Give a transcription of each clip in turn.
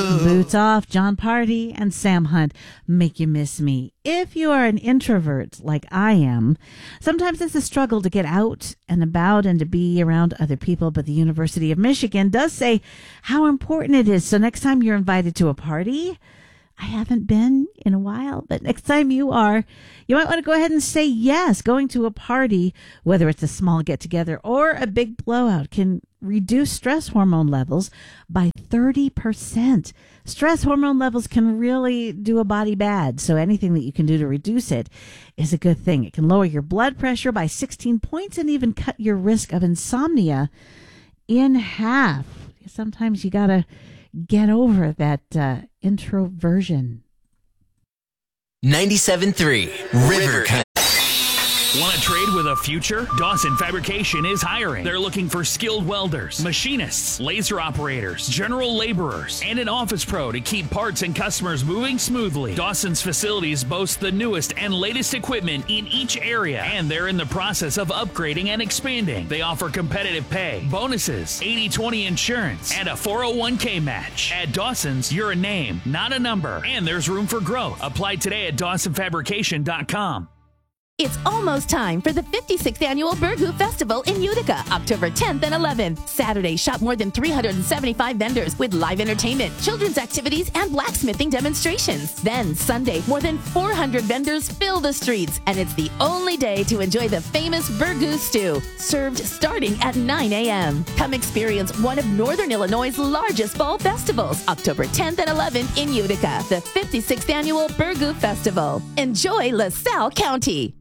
Boots Off, John Party, and Sam Hunt, Make You Miss Me. If you are an introvert like I am, sometimes it's a struggle to get out and about and to be around other people, but the University of Michigan does say how important it is. So next time you're invited to a party, I haven't been in a while, but next time you are, you might want to go ahead and say yes. Going to a party, whether it's a small get-together or a big blowout, can reduce stress hormone levels by 30%. Stress hormone levels can really do a body bad, so anything that you can do to reduce it is a good thing. It can lower your blood pressure by 16 points and even cut your risk of insomnia in half. Sometimes you got to get over that introversion. 97.3 River Country. Want to trade with a future? Dawson Fabrication is hiring. They're looking for skilled welders, machinists, laser operators, general laborers, and an office pro to keep parts and customers moving smoothly. Dawson's facilities boast the newest and latest equipment in each area, and they're in the process of upgrading and expanding. They offer competitive pay, bonuses, 80/20 insurance, and a 401k match. At Dawson's, you're a name, not a number, and there's room for growth. Apply today at DawsonFabrication.com. It's almost time for the 56th Annual Burgoo Festival in Utica, October 10th and 11th. Saturday, shop more than 375 vendors with live entertainment, children's activities, and blacksmithing demonstrations. Then Sunday, more than 400 vendors fill the streets, and it's the only day to enjoy the famous Burgoo stew, served starting at 9 a.m. Come experience one of Northern Illinois' largest fall festivals, October 10th and 11th in Utica, the 56th Annual Burgoo Festival. Enjoy LaSalle County.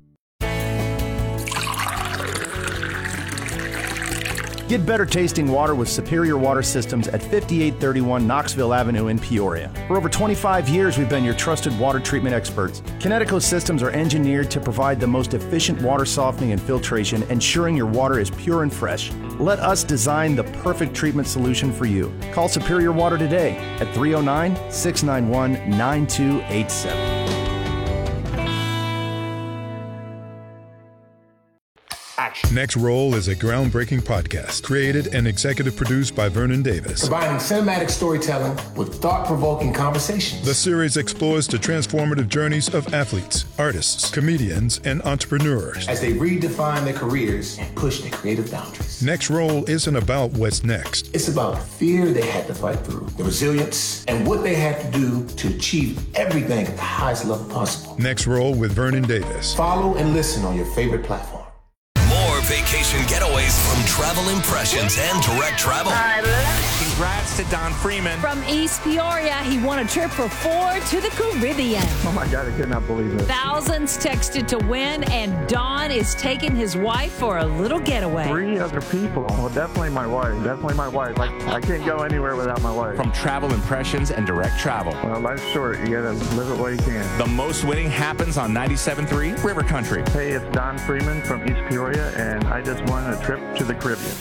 Get better tasting water with Superior Water Systems at 5831 Knoxville Avenue in Peoria. For over 25 years, we've been your trusted water treatment experts. Kinetico systems are engineered to provide the most efficient water softening and filtration, ensuring your water is pure and fresh. Let us design the perfect treatment solution for you. Call Superior Water today at 309-691-9287. Next Roll is a groundbreaking podcast created and executive produced by Vernon Davis. Combining cinematic storytelling with thought-provoking conversations. The series explores the transformative journeys of athletes, artists, comedians, and entrepreneurs as they redefine their careers and push their creative boundaries. Next Roll isn't about what's next. It's about the fear they had to fight through, the resilience, and what they had to do to achieve everything at the highest level possible. Next Roll with Vernon Davis. Follow and listen on your favorite platform. Vacation getaways from Travel Impressions and Direct Travel. I love it. Congrats to Don Freeman. From East Peoria, he won a trip for 4 to the Caribbean. Oh my God, I could not believe it. Thousands texted to win, and Don is taking his wife for a little getaway. 3 other people. Well, definitely my wife. Definitely my wife. I can't go anywhere without my wife. From Travel Impressions and Direct Travel. Well, life's short. You gotta live it while you can. The most winning happens on 97.3 River Country. Hey, it's Don Freeman from East Peoria, and I just won a trip to the Caribbean.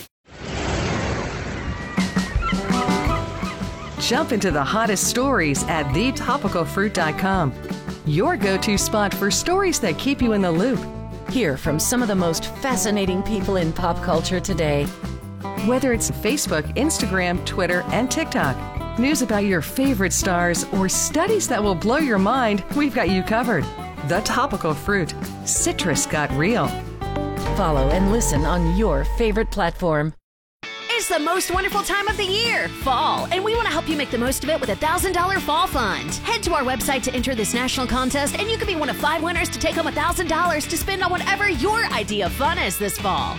Jump into the hottest stories at thetopicalfruit.com. Your go-to spot for stories that keep you in the loop. Hear from some of the most fascinating people in pop culture today. Whether it's Facebook, Instagram, Twitter, and TikTok, news about your favorite stars, or studies that will blow your mind, we've got you covered. The Topical Fruit. Citrus got real. Follow and listen on your favorite platform. It's the most wonderful time of the year, fall, and we want to help you make the most of it with a $1,000 fall fund. Head to our website to enter this national contest, and you could be one of 5 winners to take home $1,000 to spend on whatever your idea of fun is this fall.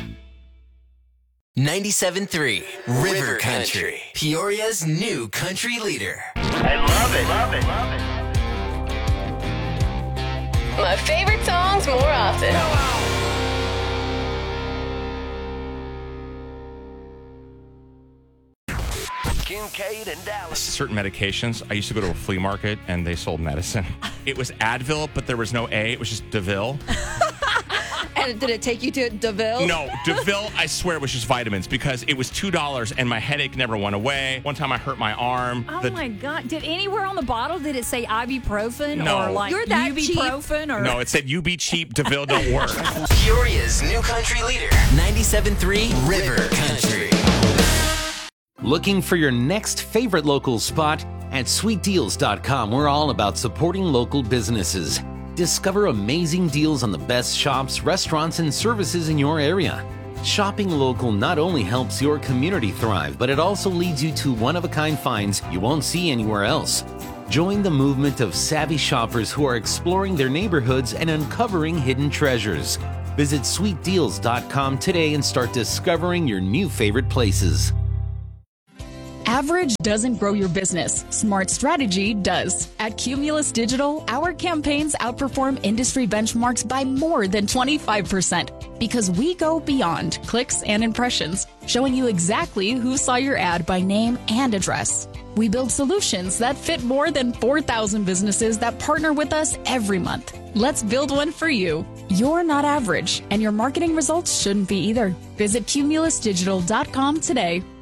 97.3 River Country, Peoria's new country leader. I love it, love it, love it. My favorite songs more often. Kincaid and Dallas. Certain medications, I used to go to a flea market and they sold medicine. It was Advil, but there was no A. It was just DeVille. And did it take you to DeVille? No, DeVille, I swear, was just vitamins because it was $2 and my headache never went away. One time I hurt my arm. Oh my God. Did anywhere on the bottle, did it say ibuprofen no. or like You're that ibuprofen? Or... No, it said you be cheap, DeVille don't work. Peoria's new country leader, 97.3 River Country. Looking for your next favorite local spot? At sweetdeals.com, we're all about supporting local businesses. Discover amazing deals on the best shops, restaurants, and services in your area. Shopping local not only helps your community thrive, but it also leads you to one-of-a-kind finds you won't see anywhere else. Join the movement of savvy shoppers who are exploring their neighborhoods and uncovering hidden treasures. Visit sweetdeals.com today and start discovering your new favorite places. Average doesn't grow your business. Smart strategy does. At Cumulus Digital, our campaigns outperform industry benchmarks by more than 25% because we go beyond clicks and impressions, showing you exactly who saw your ad by name and address. We build solutions that fit more than 4,000 businesses that partner with us every month. Let's build one for you. You're not average, and your marketing results shouldn't be either. Visit cumulusdigital.com today.